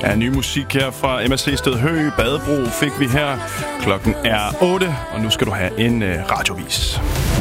Ja, ny musik her fra MSC Sted Hø. Badebro fik vi her. Klokken er 8, og nu skal du have en radiovis.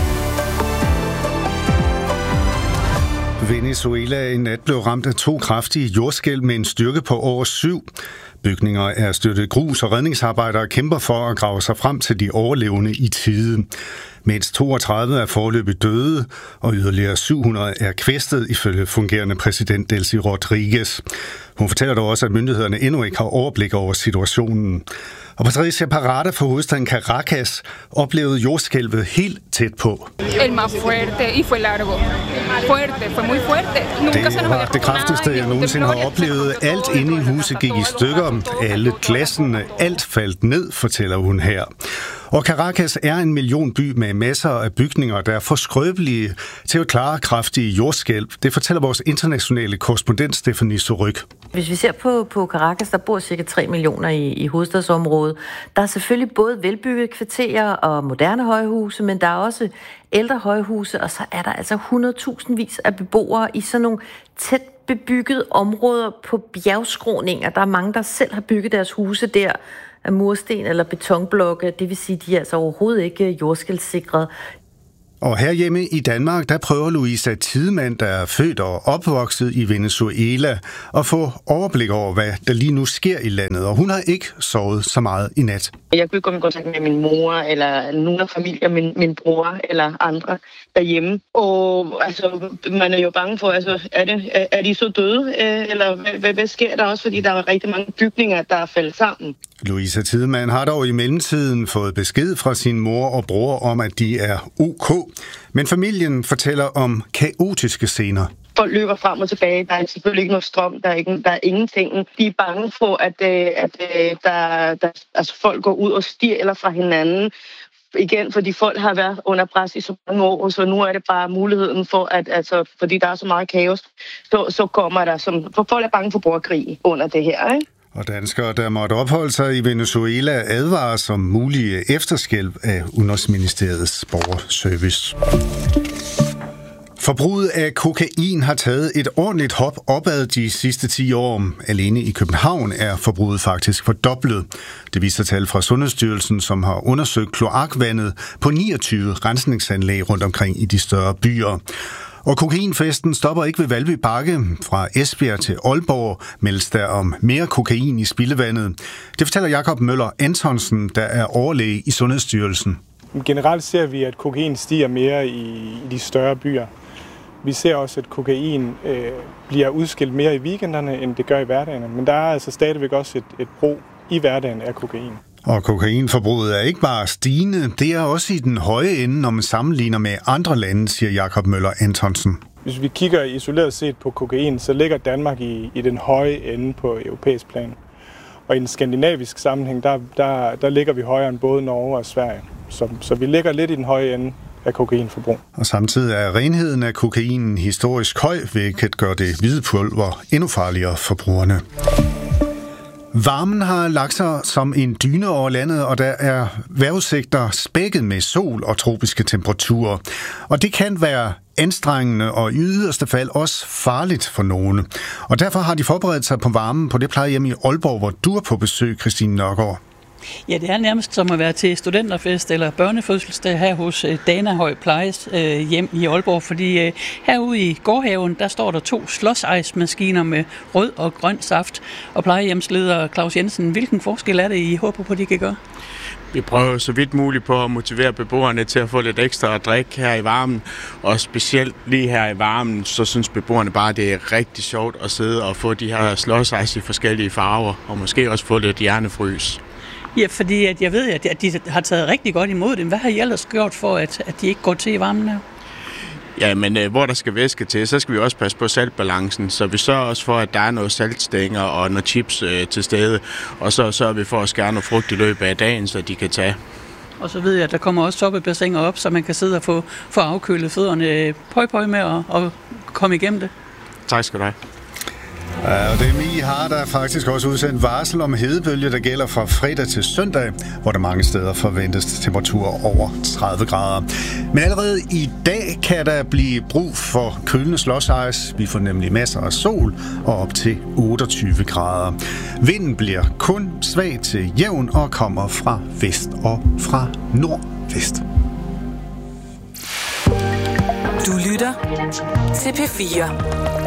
Venezuela i nat blev ramt af 2 kraftige jordskælv med en styrke på over 7. Bygninger er styrtet grus, og redningsarbejdere kæmper for at grave sig frem til de overlevende i tide. Mens 32 er foreløbig døde, og yderligere 700 er kvæstet ifølge fungerende præsident Delcy Rodriguez. Hun fortæller dog også, at myndighederne endnu ikke har overblik over situationen. Og Patricia Parada fra hovedstaden Caracas oplevede jordskælvet helt tæt på. El más fuerte y fue largo. Fuerte, fue muy fuerte. Det var det kraftigste, jeg nogensinde har oplevet. Alt inde i huset gik i stykker. Alle glassene, alt faldt ned, fortæller hun her. Og Caracas er en millionby med masser af bygninger, der er for skrøbelige til at klare kraftige jordskælv. Det fortæller vores internationale korrespondent Stephanie Suryk. Hvis vi ser på Caracas, der bor cirka 3 millioner i hovedstadsområdet. Der er selvfølgelig både velbyggede kvarterer og moderne højhuse, men der er også ældre højhuse, og så er der altså 100.000 vis af beboere i sådan nogle tæt bebyggede områder på bjergskråninger. Der er mange, der selv har bygget deres huse der af mursten eller betonblokke. Det vil sige, at de er altså overhovedet ikke jordskælvssikret. Og herhjemme i Danmark, der prøver Louisa Tidemand, der er født og opvokset i Venezuela, at få overblik over, hvad der lige nu sker i landet. Og hun har ikke sovet så meget i nat. Jeg kunne komme i kontakt med min mor, eller nogle af familien, min bror eller andre derhjemme. Og altså, man er jo bange for, altså, er de så døde? Eller hvad sker der også? Fordi der er rigtig mange bygninger, der er faldet sammen. Louisa Tidemand har dog i mellemtiden fået besked fra sin mor og bror om, at de er OK. Men familien fortæller om kaotiske scener. Folk løber frem og tilbage. Der er selvfølgelig ikke noget strøm. Der er ingenting. De er bange for, at folk går ud og stjæler fra hinanden. Igen, fordi folk har været under pres i så mange år, så nu er det bare muligheden for, fordi der er så meget kaos, så kommer der for folk er bange for borgerkrig under det her, ikke? Og danskere, der måtte opholde sig i Venezuela, advares om mulige efterskælv af Udenrigsministeriets borgerservice. Forbruget af kokain har taget et ordentligt hop opad de sidste 10 år. Alene i København er forbruget faktisk fordoblet. Det viser tal fra Sundhedsstyrelsen, som har undersøgt kloakvandet på 29 rensningsanlæg rundt omkring i de større byer. Og kokainfesten stopper ikke ved Valby Bakke. Fra Esbjerg til Aalborg meldes der om mere kokain i spildevandet. Det fortæller Jakob Møller Antonsen, der er overlæge i Sundhedsstyrelsen. Generelt ser vi, at kokain stiger mere i de større byer. Vi ser også, at kokain bliver udskilt mere i weekenderne, end det gør i hverdagen. Men der er altså stadigvæk også et brug i hverdagen af kokain. Og kokainforbruget er ikke bare stigende, det er også i den høje ende, når man sammenligner med andre lande, siger Jakob Møller Antonsen. Hvis vi kigger isoleret set på kokain, så ligger Danmark i den høje ende på europæisk plan. Og i en skandinavisk sammenhæng, der ligger vi højere end både Norge og Sverige. Så vi ligger lidt i den høje ende af kokainforbrug. Og samtidig er renheden af kokainen historisk høj, hvilket gør det hvide pulver endnu farligere for brugerne. Varmen har lagt sig som en dyne over landet, og der er vejrudsigter spækket med sol og tropiske temperaturer. Og det kan være anstrengende og i yderste fald også farligt for nogle. Og derfor har de forberedt sig på varmen på det plejehjem i Aalborg, hvor du er på besøg, Christine Nørgaard. Ja, det er nærmest som at være til studenterfest eller børnefødselsdag her hos Danahøj Plejes hjem i Aalborg, fordi herude i gårdhaven, der står der 2 slåsejsmaskiner med rød og grøn saft. Og plejehjemsleder Claus Jensen, hvilken forskel er det, I håber på, de kan gøre? Vi prøver så vidt muligt på at motivere beboerne til at få lidt ekstra drik her i varmen, og specielt lige her i varmen, så synes beboerne bare, at det er rigtig sjovt at sidde og få de her slåsejs i forskellige farver, og måske også få lidt hjernefrys. Ja, fordi at jeg ved, at de har taget rigtig godt imod dem. Hvad har I ellers gjort for, at de ikke går til i varmen her? Ja, men hvor der skal væske til, så skal vi også passe på saltbalancen, så vi sørger også for, at der er noget saltstænger og noget chips til stede, og så sørger vi for at skære noget frugt i løbet af dagen, så de kan tage. Og så ved jeg, at der kommer også soppebassiner op, så man kan sidde og få afkølet fødderne. Pøj med at komme igennem det. Tak skal du have. Og DMI har der faktisk også udsendt varsel om hedebølge, der gælder fra fredag til søndag, hvor der mange steder forventes temperaturer over 30 grader. Men allerede i dag kan der blive brug for kølende slåsejs. Vi får nemlig masser af sol og op til 28 grader. Vinden bliver kun svag til jævn og kommer fra vest og fra nordvest. Du lytter til P4.